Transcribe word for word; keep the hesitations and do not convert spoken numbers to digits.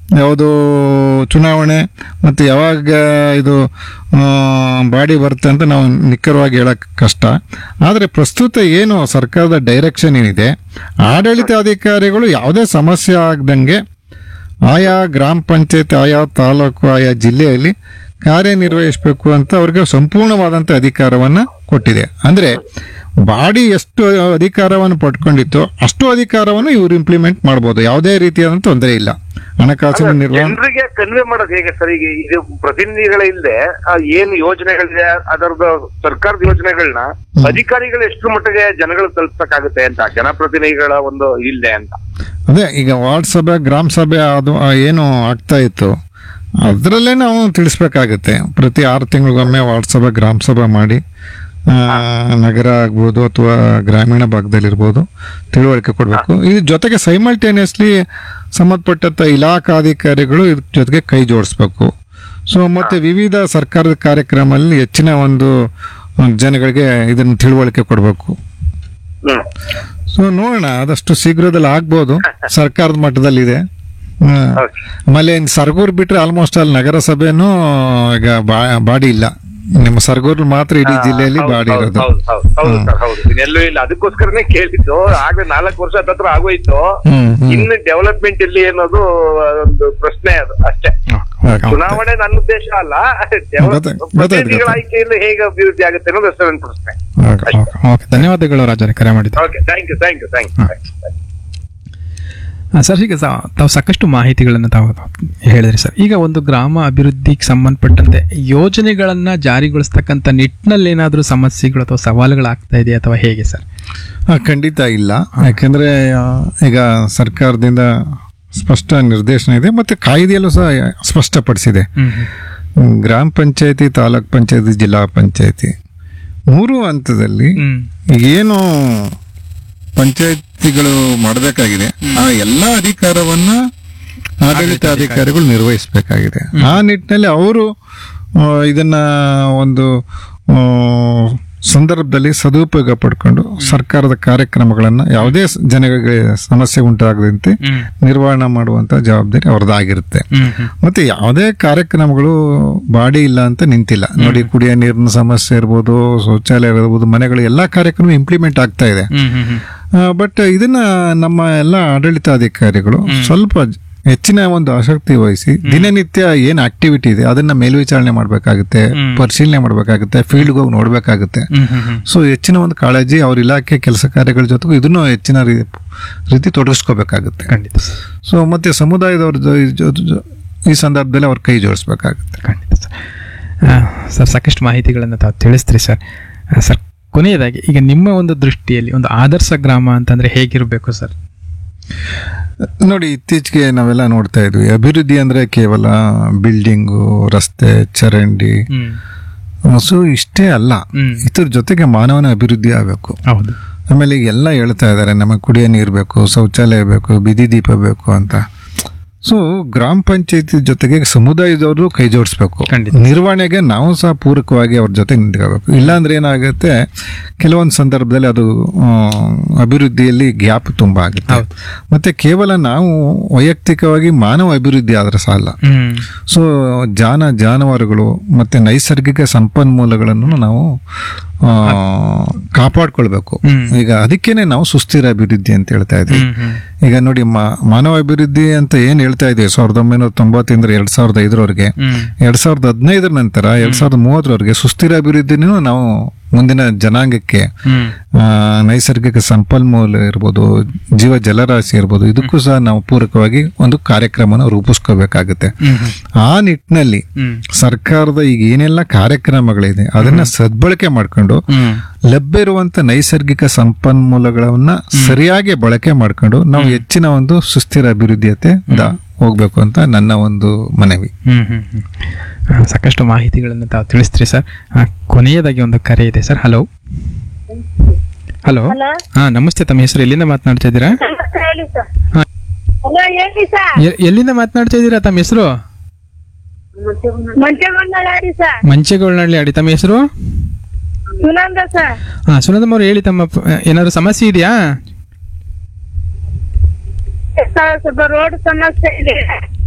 ಯಾವುದು ಚುನಾವಣೆ ಮತ್ತು ಯಾವಾಗ ಇದು ಬಾಡಿ ಬರುತ್ತೆ ಅಂತ ನಾವು ನಿಖರವಾಗಿ ಹೇಳಕ್ಕೆ ಕಷ್ಟ. ಆದರೆ ಪ್ರಸ್ತುತ ಏನು ಸರ್ಕಾರದ ಡೈರೆಕ್ಷನ್ ಏನಿದೆ, ಆಡಳಿತಾಧಿಕಾರಿಗಳು ಯಾವುದೇ ಸಮಸ್ಯೆ ಆಗದಂಗೆ ಆಯಾ ಗ್ರಾಮ ಪಂಚಾಯತ್, ಆಯಾ ತಾಲೂಕು, ಆಯಾ ಜಿಲ್ಲೆಯಲ್ಲಿ ಕಾರ್ಯನಿರ್ವಹಿಸಬೇಕು ಅಂತ ಅವ್ರಿಗೆ ಸಂಪೂರ್ಣವಾದಂಥ ಅಧಿಕಾರವನ್ನು ಕೊಟ್ಟಿದೆ. ಅಂದರೆ ಬಾಡಿ ಎಷ್ಟು ಅಧಿಕಾರವನ್ನು ಪಡ್ಕೊಂಡಿತ್ತು ಅಷ್ಟು ಅಧಿಕಾರವನ್ನು ಇವರು ಇಂಪ್ಲಿಮೆಂಟ್ ಮಾಡ್ಬೋದು, ಯಾವುದೇ ರೀತಿಯಾದಂಥ ತೊಂದರೆ ಇಲ್ಲ. ಹಣಕಾಸಿನ ನಿರ್ವಹಣೆ ಜನರಿಗೆ ಕನ್ವೆ ಮಾಡೋದು ಹೇಗೆ ಸರ್? ಈಗ ಇದು ಪ್ರತಿನಿಧಿಗಳ ಇಲ್ಲದೆ ಏನು ಯೋಜನೆಗಳಿದೆ ಅದರದ ಸರ್ಕಾರದ ಯೋಜನೆಗಳನ್ನ ಅಧಿಕಾರಿಗಳು ಎಷ್ಟು ಮಟ್ಟಿಗೆ ಜನಗಳು ತಲುಪಕ್ಕಾಗುತ್ತೆ ಅಂತ, ಜನಪ್ರತಿನಿಧಿಗಳ ಒಂದು ಇಲ್ಲದೆ ಅಂತ. ಅದೇ ಈಗ ವಾರ್ಡ್ ಸಭೆ, ಗ್ರಾಮ ಸಭೆ ಅದು ಏನು ಆಗ್ತಾ ಇತ್ತು ಅದರಲ್ಲೇ ನಾವು ತಿಳಿಸ್ಬೇಕಾಗತ್ತೆ. ಪ್ರತಿ ಆರು ತಿಂಗಳಿಗೊಮ್ಮೆ ವಾರ್ಡ್ ಸಭೆ, ಗ್ರಾಮ ಸಭೆ ಮಾಡಿ ನಗರ ಆಗ್ಬೋದು ಅಥವಾ ಗ್ರಾಮೀಣ ಭಾಗದಲ್ಲಿರ್ಬೋದು ತಿಳುವಳಿಕೆ ಕೊಡಬೇಕು. ಇದ್ರ ಜೊತೆಗೆ ಸೈಮಲ್ಟೇನಿಯಸ್ಲಿ ಸಂಬಂಧಪಟ್ಟಂಥ ಇಲಾಖಾಧಿಕಾರಿಗಳು ಇದ್ರ ಜೊತೆಗೆ ಕೈ ಜೋಡಿಸ್ಬೇಕು. ಸೊ ಮತ್ತೆ ವಿವಿಧ ಸರ್ಕಾರದ ಕಾರ್ಯಕ್ರಮದಲ್ಲಿ ಹೆಚ್ಚಿನ ಒಂದು ಜನಗಳಿಗೆ ಇದನ್ನು ತಿಳುವಳಿಕೆ ಕೊಡಬೇಕು. ಸೊ ನೋಡೋಣ, ಆದಷ್ಟು ಶೀಘ್ರದಲ್ಲಿ ಆಗ್ಬೋದು, ಸರ್ಕಾರದ ಮಟ್ಟದಲ್ಲಿದೆ. ಆಮೇಲೆ ಸರಗೂರು ಬಿಟ್ರೆ ಆಲ್ಮೋಸ್ಟ್ ಅಲ್ಲಿ ನಗರಸಭೆನೂ ಈಗ ಬಾಡಿ ಇಲ್ಲ. ನಿಮ್ಮ ಸರಗೂರು ಮಾತ್ರ ಇಡೀ ಜಿಲ್ಲೆಯಲ್ಲಿ ಬಾಡಿ ಇರೋದು. ಎಲ್ಲೂ ಇಲ್ಲ, ಅದಕ್ಕೋಸ್ಕರನೇ ಕೇಳಿದ್ದು. ಆಗ್ಲೇ ನಾಲ್ಕು ವರ್ಷ ಹತ್ರ ಆಗೋಯ್ತು, ಇನ್ನು ಡೆವಲಪ್ಮೆಂಟ್ ಇಲ್ಲಿ ಅನ್ನೋದು ಒಂದು ಪ್ರಶ್ನೆ, ಅದು ಅಷ್ಟೇ. ಚುನಾವಣೆ ನನ್ನ ಉದ್ದೇಶ ಅಲ್ಲ, ಪ್ರತಿನಿಧಿಗಳ ಆಯ್ಕೆಯಿಂದ ಹೇಗೆ ಅಭಿವೃದ್ಧಿ ಆಗುತ್ತೆ ಅನ್ನೋದು ಅಷ್ಟೇ ನನ್ನ ಪ್ರಶ್ನೆ. ಧನ್ಯವಾದಗಳು ರಾಜರೇ, ಕರೆ ಮಾಡಿದ್ದು. Okay, thank you thank you thank you sir. ಈಗ ತಾವು ಸಾಕಷ್ಟು ಮಾಹಿತಿಗಳನ್ನು ತಾವು ಹೇಳಿದ್ರಿ ಸರ್. ಈಗ ಒಂದು ಗ್ರಾಮ ಅಭಿವೃದ್ಧಿಗೆ ಸಂಬಂಧಪಟ್ಟಂತೆ ಯೋಜನೆಗಳನ್ನ ಜಾರಿಗೊಳಿಸ್ತಕ್ಕಂಥ ನಿಟ್ಟಿನಲ್ಲಿ ಏನಾದರೂ ಸಮಸ್ಯೆಗಳು ಅಥವಾ ಸವಾಲುಗಳಾಗ್ತಾ ಇದೆಯಾ ಅಥವಾ ಹೇಗೆ ಸರ್? ಖಂಡಿತ ಇಲ್ಲ. ಯಾಕೆಂದ್ರೆ ಈಗ ಸರ್ಕಾರದಿಂದ ಸ್ಪಷ್ಟ ನಿರ್ದೇಶನ ಇದೆ ಮತ್ತು ಕಾಯ್ದೆಯಲ್ಲೂ ಸಹ ಸ್ಪಷ್ಟಪಡಿಸಿದೆ. ಗ್ರಾಮ ಪಂಚಾಯತಿ, ತಾಲೂಕ್ ಪಂಚಾಯತಿ, ಜಿಲ್ಲಾ ಪಂಚಾಯತಿ ಮೂರು ಹಂತದಲ್ಲಿ ಏನು ಪಂಚಾಯತಿಗಳು ಮಾಡಬೇಕಾಗಿದೆ ಆ ಎಲ್ಲ ಅಧಿಕಾರವನ್ನ ಆಡಳಿತಾಧಿಕಾರಿಗಳು ನಿರ್ವಹಿಸಬೇಕಾಗಿದೆ. ಆ ನಿಟ್ಟಿನಲ್ಲಿ ಅವರು ಇದನ್ನ ಒಂದು ಸಂದರ್ಭದಲ್ಲಿ ಸದುಪಯೋಗ ಪಡ್ಕೊಂಡು ಸರ್ಕಾರದ ಕಾರ್ಯಕ್ರಮಗಳನ್ನ ಯಾವುದೇ ಜನಗಳಿಗೆ ಸಮಸ್ಯೆ ಉಂಟಾಗದಂತೆ ನಿರ್ವಹಣೆ ಮಾಡುವಂತ ಜವಾಬ್ದಾರಿ ಅವ್ರದ್ದಾಗಿರುತ್ತೆ. ಮತ್ತೆ ಯಾವುದೇ ಕಾರ್ಯಕ್ರಮಗಳು ಬಾಡಿ ಇಲ್ಲ ಅಂತ ನಿಂತಿಲ್ಲ ನೋಡಿ. ಕುಡಿಯೋ ನೀರಿನ ಸಮಸ್ಯೆ ಇರ್ಬೋದು, ಶೌಚಾಲಯ ಇರ್ಬೋದು, ಮನೆಗಳು ಎಲ್ಲಾ ಕಾರ್ಯಕ್ರಮ ಇಂಪ್ಲಿಮೆಂಟ್ ಆಗ್ತಾ ಇದೆ. ಬಟ್ ಇದನ್ನ ನಮ್ಮ ಎಲ್ಲ ಆಡಳಿತಾಧಿಕಾರಿಗಳು ಸ್ವಲ್ಪ ಹೆಚ್ಚಿನ ಒಂದು ಆಸಕ್ತಿ ವಹಿಸಿ ದಿನನಿತ್ಯ ಏನ್ ಆಕ್ಟಿವಿಟಿ ಇದೆ ಅದನ್ನ ಮೇಲ್ವಿಚಾರಣೆ ಮಾಡ್ಬೇಕಾಗುತ್ತೆ, ಪರಿಶೀಲನೆ ಮಾಡ್ಬೇಕಾಗುತ್ತೆ, ಫೀಲ್ಡ್ ಹೋಗಿ ನೋಡ್ಬೇಕಾಗುತ್ತೆ. ಸೊ ಹೆಚ್ಚಿನ ಒಂದು ಕಾಳಜಿ ಅವ್ರ ಇಲಾಖೆ ಕೆಲಸ ಕಾರ್ಯಗಳ ಜೊತೆಗೂ ಇದನ್ನು ಹೆಚ್ಚಿನ ರೀತಿ ತೊಡಗಿಸ್ಕೋಬೇಕಾಗುತ್ತೆ. ಸೊ ಮತ್ತೆ ಸಮುದಾಯದವ್ರ ಈ ಸಂದರ್ಭದಲ್ಲಿ ಅವ್ರ ಕೈ ಜೋಡಿಸ್ಬೇಕಾಗುತ್ತೆ. ಖಂಡಿತ ಸರ್. ಸರ್ ಸಾಕಷ್ಟು ಮಾಹಿತಿಗಳನ್ನು ತಾವು ತಿಳಿಸ್ತೀರಿ ಸರ್. ಸರ್ ಕೊನೆಯದಾಗಿ ಈಗ ನಿಮ್ಮ ಒಂದು ದೃಷ್ಟಿಯಲ್ಲಿ ಒಂದು ಆದರ್ಶ ಗ್ರಾಮ ಅಂತಂದ್ರೆ ಹೇಗಿರಬೇಕು ಸರ್? ನೋಡಿ, ಇತ್ತೀಚೆಗೆ ನಾವೆಲ್ಲ ನೋಡ್ತಾ ಇದ್ವಿ, ಅಭಿವೃದ್ಧಿ ಅಂದ್ರೆ ಕೇವಲ ಬಿಲ್ಡಿಂಗು, ರಸ್ತೆ, ಚರಂಡಿ, ಸೊ ಇಷ್ಟೇ ಅಲ್ಲ, ಇದ್ರ ಜೊತೆಗೆ ಮಾನವನ ಅಭಿವೃದ್ಧಿ ಆಗಬೇಕು. ಆಮೇಲೆ ಎಲ್ಲ ಹೇಳ್ತಾ ಇದ್ದಾರೆ ನಮಗೆ ಕುಡಿಯೋ ನೀರು ಬೇಕು, ಶೌಚಾಲಯ ಬೇಕು, ಬೀದಿ ದೀಪ ಬೇಕು ಅಂತ. ಸೊ ಗ್ರಾಮ ಪಂಚಾಯತಿ ಜೊತೆಗೆ ಸಮುದಾಯದವರು ಕೈ ಜೋಡಿಸ್ಬೇಕು. ನಿರ್ವಹಣೆಗೆ ನಾವು ಸಹ ಪೂರಕವಾಗಿ ಅವ್ರ ಜೊತೆ ನಿಂತ್ಕೋಬೇಕು. ಇಲ್ಲಾಂದ್ರೆ ಏನಾಗುತ್ತೆ, ಕೆಲವೊಂದು ಸಂದರ್ಭದಲ್ಲಿ ಅದು ಅಭಿವೃದ್ಧಿಯಲ್ಲಿ ಗ್ಯಾಪ್ ತುಂಬಾ ಆಗುತ್ತೆ. ಮತ್ತೆ ಕೇವಲ ನಾವು ವೈಯಕ್ತಿಕವಾಗಿ ಮಾನವ ಅಭಿವೃದ್ಧಿ ಆದ್ರೆ ಸಾಲ. ಸೊ ಜಾನ ಜಾನುವಾರುಗಳು ಮತ್ತೆ ನೈಸರ್ಗಿಕ ಸಂಪನ್ಮೂಲಗಳನ್ನು ನಾವು ಕಾಪಾಡ್ಕೊಳ್ಬೇಕು. ಈಗ ಅದಕ್ಕೇನೆ ನಾವು ಸುಸ್ಥಿರ ಅಭಿವೃದ್ಧಿ ಅಂತ ಹೇಳ್ತಾ ಇದ್ವಿ. ಈಗ ನೋಡಿ, ಮಾನವ ಅಭಿವೃದ್ಧಿ ಅಂತ ಏನ್ ಹೇಳ್ತಾ ಇದೀವಿ, ಸಾವಿರದ ಒಂಬೈನೂರ ತೊಂಬತ್ತರಿಂದ ಎರಡ್ ಸಾವಿರದ ಐದರವರೆಗೆ, ಎರಡ್ ಸಾವಿರದ ಹದಿನೈದರ ನಂತರ ಎರಡ್ ಸಾವಿರದ ಮೂವತ್ತರವರೆಗೆ ಸುಸ್ಥಿರ ಅಭಿವೃದ್ಧಿನೂ ನಾವು ಮುಂದಿನ ಜನಾಂಗಕ್ಕೆ ನೈಸರ್ಗಿಕ ಸಂಪನ್ಮೂಲ ಇರ್ಬೋದು, ಜೀವ ಜಲರಾಶಿ ಇರ್ಬೋದು, ಇದಕ್ಕೂ ಸಹ ನಾವು ಪೂರಕವಾಗಿ ಒಂದು ಕಾರ್ಯಕ್ರಮನ ರೂಪಿಸ್ಕೋಬೇಕಾಗುತ್ತೆ. ಆ ನಿಟ್ಟಿನಲ್ಲಿ ಸರ್ಕಾರದ ಈಗ ಏನೆಲ್ಲ ಕಾರ್ಯಕ್ರಮಗಳಿದೆ ಅದನ್ನ ಸದ್ಬಳಕೆ ಮಾಡ್ಕೊಂಡು ಲಭ್ಯ ಇರುವಂತ ನೈಸರ್ಗಿಕ ಸಂಪನ್ಮೂಲಗಳನ್ನ ಸರಿಯಾಗಿ ಬಳಕೆ ಮಾಡ್ಕೊಂಡು ನಾವು ಹೆಚ್ಚಿನ ಒಂದು ಸುಸ್ಥಿರ ಅಭಿವೃದ್ಧಿಯತೆ ಹೋಗ್ಬೇಕು ಅಂತ ನನ್ನ ಒಂದು ಮನವಿ. ಸಾಕಷ್ಟು ಮಾಹಿತಿಗಳನ್ನು ತಾವು ತಿಳಿಸ್ತೀರಿ ಸರ್. ಕೊನೆಯದಾಗಿ ಒಂದು ಕರೆ ಇದೆ ಸರ್. ಹಲೋ ಹಲೋ ಹಾ ನಮಸ್ತೆ. ತಮ್ಮ ಹೆಸರು, ಎಲ್ಲಿಂದ ಮಾತನಾಡ್ತಾ ಇದ್ದೀರಾ? ಎಲ್ಲಿಂದ ಮಾತನಾಡ್ತಾ ಇದ್ದೀರಾ? ತಮ್ಮ ಹೆಸರು? ಮಂಚೇಗೌಡನಹಳ್ಳಿ ಅಡಿ. ತಮ್ಮ ಹೆಸರು? ಹಾ ಸುನಂದಮ್ಮ ಅವರು ಹೇಳಿ, ತಮ್ಮ ಏನಾದ್ರು ಸಮಸ್ಯೆ ಇದೆಯಾ? ಸ್ವಲ್ಪ ರೋಡ್ ಸಮಸ್ಯೆ ಇದೆ.